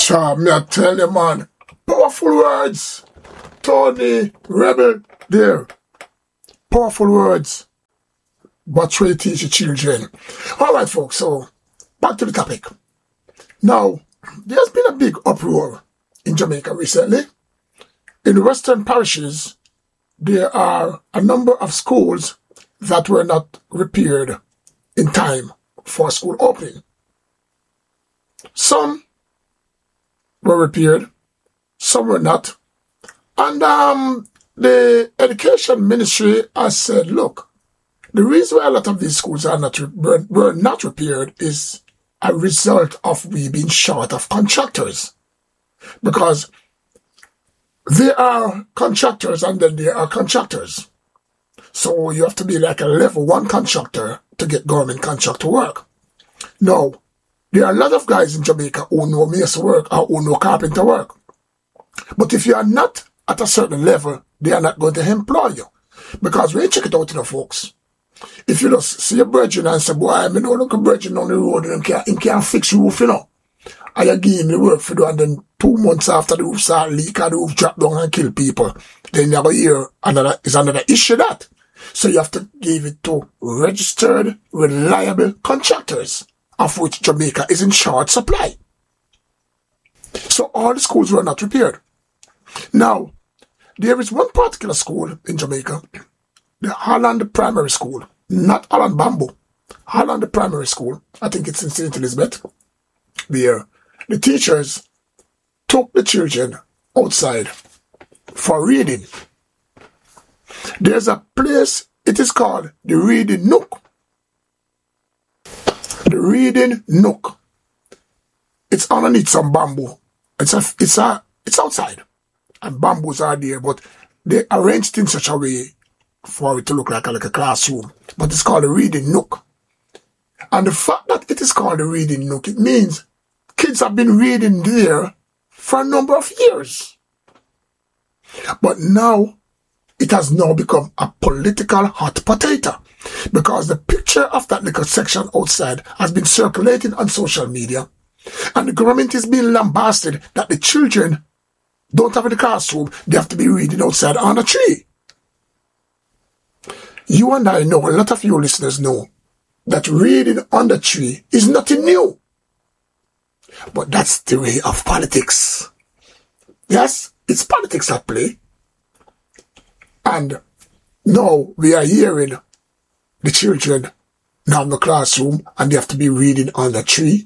Me I tell you, man. Powerful words. Tony Rebel there. Powerful words. But try to teach the children. Alright, folks, so back to the topic. Now, there's been a big uproar in Jamaica recently. In the western parishes, there are a number of schools that were not repaired in time for school opening. Some were repaired, some were not. And the education ministry has said, look, the reason why a lot of these schools are were not repaired is a result of we being short of contractors. Because there are contractors and then there are contractors. So you have to be like a level 1 contractor to get government contract to work. Now, there are a lot of guys in Jamaica who know mason work or who know carpenter work. But if you are not at a certain level, they are not going to employ you. Because when you check it out, folks, if you just see a brethren and say, boy, I know look a brethren on the road and he can't fix your roof, and you give him the work for you, and then 2 months after the roof start leak or the roof drop down and kill people, then you go hear another issue that. So you have to give it to registered, reliable contractors, of which Jamaica is in short supply. So all the schools were not repaired. Now, there is one particular school in Jamaica, the Holland Primary School, not Holland Bamboo, Holland Primary School, I think it's in St. Elizabeth, where the teachers took the children outside for reading. There's a place, it is called the Reading Nook. The Reading Nook. It's underneath some bamboo. It's outside. And bamboos are there, but they arranged in such a way for it to look like a classroom. But it's called the Reading Nook. And the fact that it is called the Reading Nook, it means kids have been reading there for a number of years. But now, it has now become a political hot potato. Because the picture of that little section outside has been circulating on social media. And the government is being lambasted that the children don't have in the classroom, they have to be reading outside on a tree. You and I know, a lot of you listeners know, that reading on the tree is nothing new. But that's the way of politics. Yes, it's politics at play. And now we are hearing the children now in the classroom and they have to be reading on the tree.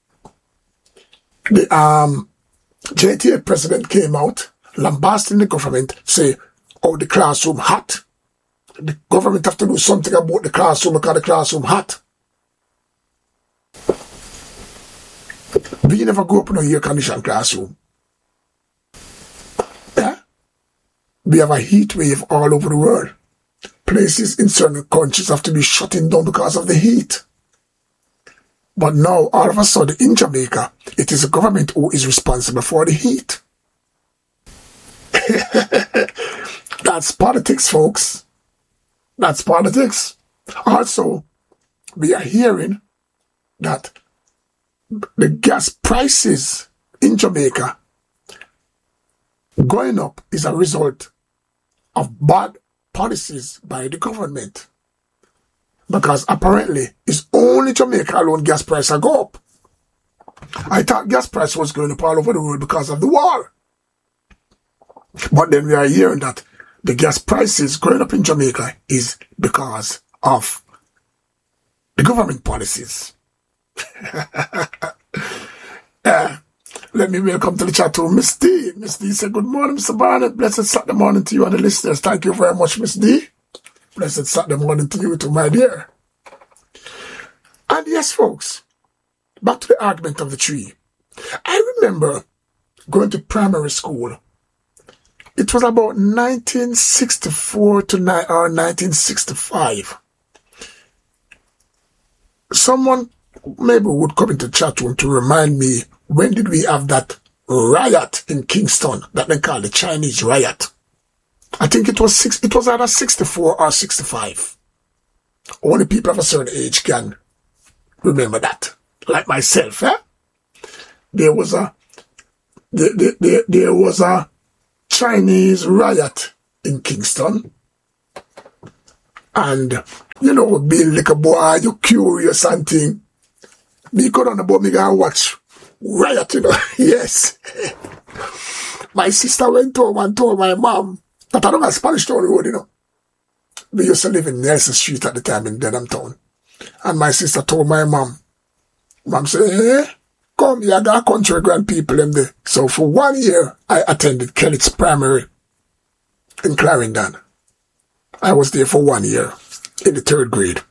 The JTA president came out lambasting the government, say, oh, the classroom hot. The government have to do something about the classroom because the classroom hot. We never grew up in a air-conditioned classroom. Yeah? We have a heat wave all over the world. Places in certain countries have to be shutting down because of the heat. But now, all of a sudden, in Jamaica, it is the government who is responsible for the heat. That's politics, folks. That's politics. Also, we are hearing that the gas prices in Jamaica going up is a result of bad policies by the government. Because apparently, it's only Jamaica alone gas prices go up. I thought gas price was going up all over the world because of the war. But then we are hearing that the gas prices going up in Jamaica is because of the government policies. Let me welcome to the chat room Miss D. Miss D said, good morning, Mr. Barnett. Blessed Saturday morning to you and the listeners. Thank you very much, Miss D. Blessed Saturday morning to you too, my dear. And yes, folks, back to the argument of the tree. I remember going to primary school. It was about 1964 to 1965. Someone maybe would come into the chat room to remind me, when did we have that riot in Kingston that they call the Chinese riot? I think it was either 64 or 65. Only people of a certain age can remember that. Like myself, There was a there was a Chinese riot in Kingston. And, you know, being like a boy, you curious and thing. Me could on about me go watch riot, you know. Yes. My sister went home and told my mom that I don't have Spanish Town Road, you know. We used to live in Nelson Street at the time in Dedham Town. And my sister told my mom said, hey, come here, I got country grand people in there. So for 1 year, I attended Kellett's Primary in Clarendon. I was there for 1 year in the 3rd grade.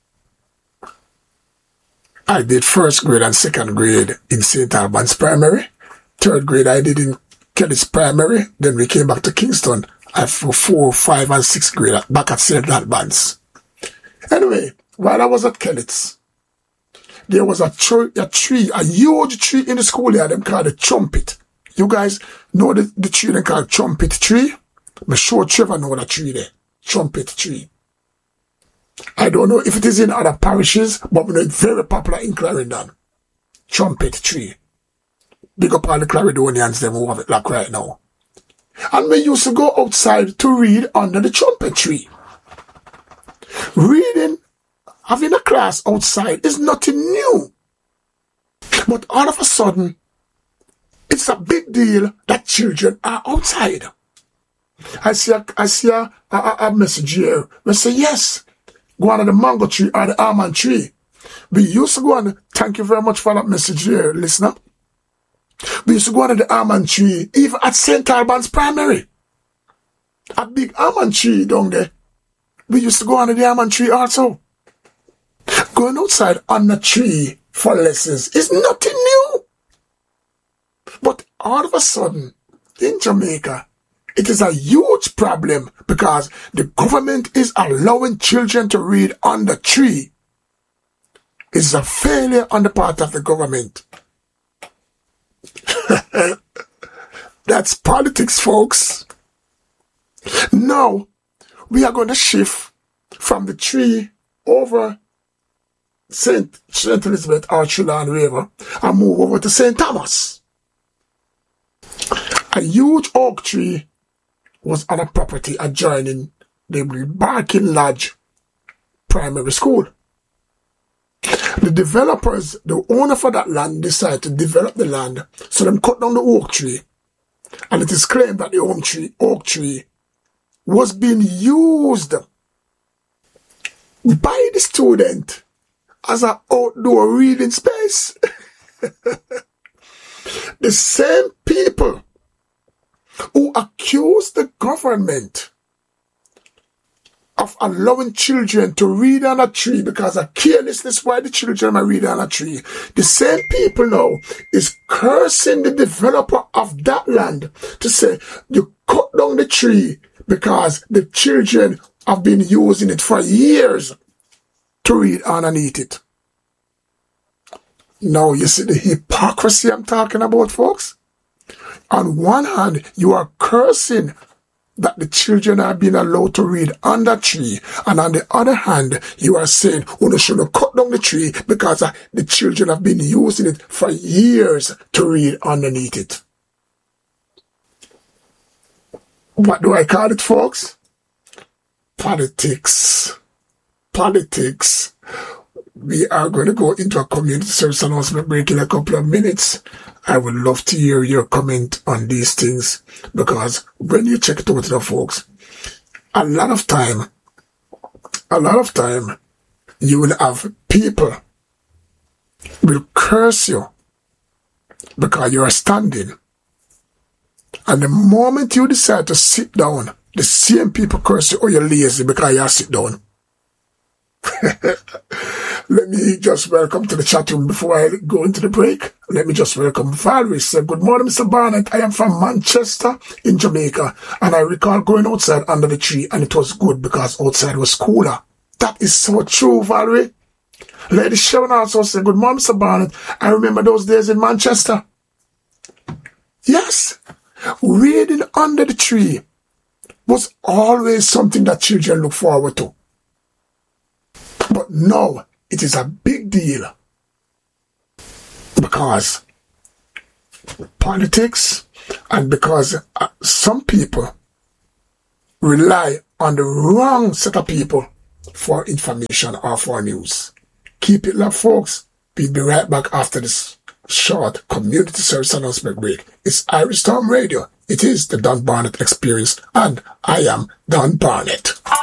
I did 1st grade and 2nd grade in St. Albans Primary. 3rd grade I did in Kellett's Primary. Then we came back to Kingston for 4, 5 and 6th grade back at St. Albans. Anyway, while I was at Kellett's, there was a huge tree in the schoolyard, them called the trumpet. You guys know the tree they call trumpet tree? I'm sure Trevor know that tree there. Trumpet tree. I don't know if it is in other parishes, but it's very popular in Clarendon. Trumpet tree. Big up all the Clarendonians, them who have it like right now. And we used to go outside to read under the trumpet tree. Reading, having a class outside is nothing new. But all of a sudden, it's a big deal that children are outside. I see a message here. We say, yes, go under the mango tree or the almond tree. We used to go on, thank you very much for that message here, listener. We used to go under the almond tree, even at St. Albans Primary. A big almond tree down there. We used to go under the almond tree also. Going outside on the tree for lessons is nothing new. But all of a sudden, in Jamaica, it is a huge problem because the government is allowing children to read on the tree. It's a failure on the part of the government. That's politics, folks. Now, we are going to shift from the tree over St. Elizabeth, Archulon River, and move over to St. Thomas. A huge oak tree was on a property adjoining the Barking Lodge Primary School. The developers, the owner for that land, decided to develop the land, so they cut down the oak tree. And it is claimed that the oak tree was being used by the student as an outdoor reading space. The same people who accused the government of allowing children to read on a tree because of carelessness why the children are reading on a tree. The same people now is cursing the developer of that land to say, you cut down the tree because the children have been using it for years to read underneath it. Now you see the hypocrisy I'm talking about, folks? On one hand, you are cursing that the children are being allowed to read on that tree. And on the other hand, you are saying, you shouldn't cut down the tree because the children have been using it for years to read underneath it. What do I call it, folks? Politics. Politics. We are going to go into a community service announcement break in a couple of minutes. I would love to hear your comment on these things because when you check it out, folks, a lot of time, you will have people will curse you because you are standing. And the moment you decide to sit down, the same people curse you, oh, you're lazy because you sit down. Let me just welcome to the chat room before I go into the break. Let me just welcome Valerie. Said, good morning, Mr. Barnett. I am from Manchester in Jamaica, and I recall going outside under the tree, and it was good because outside was cooler. That is so true, Valerie. Lady Sharon also said, good morning, Mr. Barnett. I remember those days in Manchester. Yes, reading under the tree was always something that children look forward to. But now, it is a big deal because politics, and because some people rely on the wrong set of people for information or for news. Keep it love, folks. We'll be right back after this short community service announcement break. It's Irish Storm Radio. It is the Don Barnett Experience, and I am Don Barnett.